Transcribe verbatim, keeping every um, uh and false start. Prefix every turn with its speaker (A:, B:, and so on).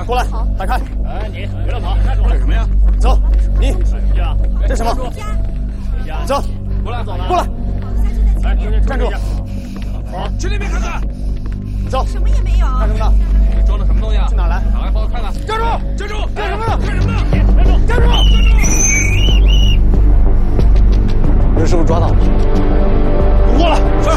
A: 过来，打开。
B: 哎，你别乱跑，站住！
C: 干什么呀？
A: 走，你
B: 呀，
A: 这什么？走，
B: 过来，走了，
A: 过来，
B: 来，
A: 站住！
B: 好，
C: 去那边看看。
A: 走。
D: 什么也没有。
A: 干什么呢？
C: 你装的什么东西啊？
A: 去哪来？
C: 打开帮我看看。
A: 站住！
C: 站住！
A: 干什么呢？
C: 干什么呢？
A: 站住！任师傅抓到了，你过来，快！